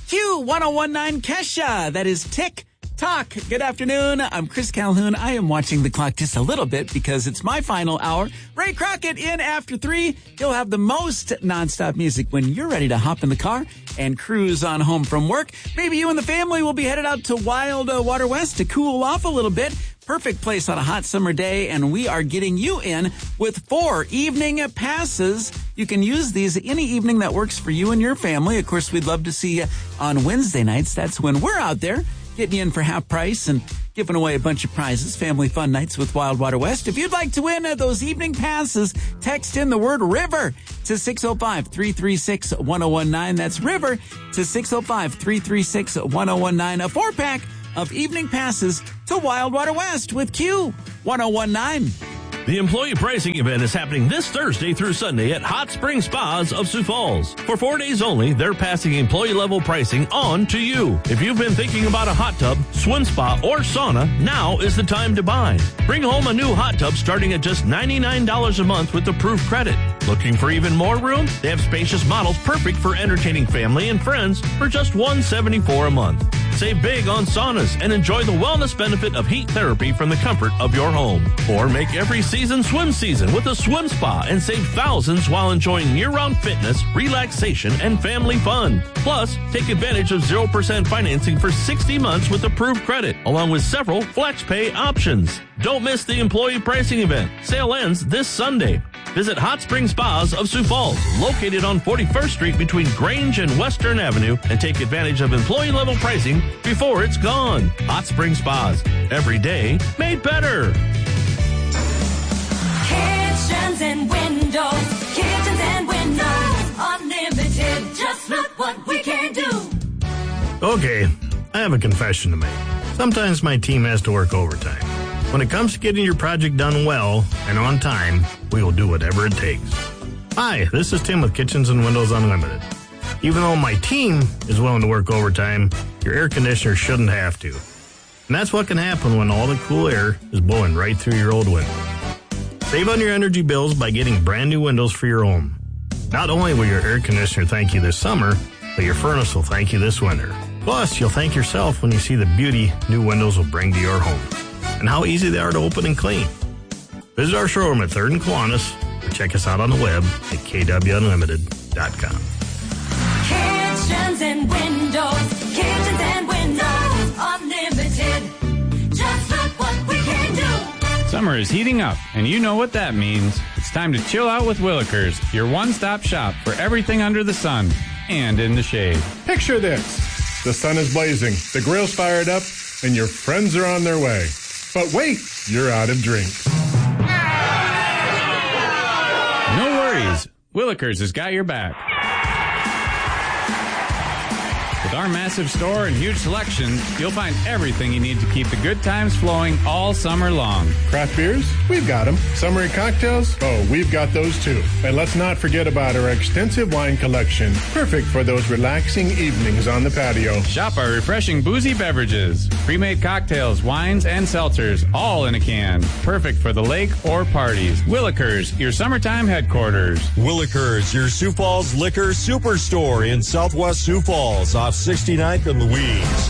Q1019 Kesha. That is Tick Tock. Good afternoon. I'm Chris Calhoun. I am watching the clock just a little bit because it's my final hour. Ray Crockett in after 3. He'll have the most nonstop music when you're ready to hop in the car and cruise on home from work. Maybe you and the family will be headed out to Wild Water West to cool off a little bit. Perfect place on a hot summer day, and we are getting you in with 4 evening passes. You can use these any evening that works for you and your family. Of course, we'd love to see you on Wednesday nights. That's when we're out there getting you in for half price and giving away a bunch of prizes. Family fun nights with Wild Water West. If you'd like to win those evening passes, text in the word RIVER to 605-336-1019. That's RIVER to 605-336-1019. A 4-pack of evening passes to Wild Water West with Q1019. The employee pricing event is happening this Thursday through Sunday at Hot Spring Spas of Sioux Falls. For 4 days only, they're passing employee-level pricing on to you. If you've been thinking about a hot tub, swim spa, or sauna, now is the time to buy. Bring home a new hot tub starting at just $99 a month with approved credit. Looking for even more room? They have spacious models perfect for entertaining family and friends for just $174 a month. Save big on saunas and enjoy the wellness benefit of heat therapy from the comfort of your home. Or make every season swim season with a swim spa and save thousands while enjoying year-round fitness, relaxation, and family fun. Plus, take advantage of 0% financing for 60 months with approved credit, along with several flex pay options. Don't miss the employee pricing event. Sale ends this Sunday. Visit Hot Spring Spas of Sioux Falls, located on 41st Street between Grange and Western Avenue, and take advantage of employee-level pricing before it's gone. Hot Spring Spas. Every day made better. Kitchens and windows, unlimited. Just look what we can do. Okay, I have a confession to make. Sometimes my team has to work overtime. When it comes to getting your project done well and on time, we will do whatever it takes. Hi, this is Tim with Kitchens and Windows Unlimited. Even though my team is willing to work overtime, your air conditioner shouldn't have to. And that's what can happen when all the cool air is blowing right through your old window. Save on your energy bills by getting brand new windows for your home. Not only will your air conditioner thank you this summer, but your furnace will thank you this winter. Plus, you'll thank yourself when you see the beauty new windows will bring to your home and how easy they are to open and clean. Visit our showroom at 3rd and Kiwanis or check us out on the web at kwunlimited.com. Kitchens and windows, unlimited. Just look what we can do. Summer is heating up, and you know what that means. It's time to chill out with Willikers, your one-stop shop for everything under the sun and in the shade. Picture this. The sun is blazing, the grill's fired up, and your friends are on their way. But wait, you're out of drinks. No worries. Willikers has got your back. With our massive store and huge selection, you'll find everything you need to keep the good times flowing all summer long. Craft beers? We've got them. Summery cocktails? Oh, we've got those too. And let's not forget about our extensive wine collection, perfect for those relaxing evenings on the patio. Shop our refreshing boozy beverages, pre-made cocktails, wines, and seltzers, all in a can. Perfect for the lake or parties. Willikers, your summertime headquarters. Willikers, your Sioux Falls liquor superstore in Southwest Sioux Falls off 69th and Louise.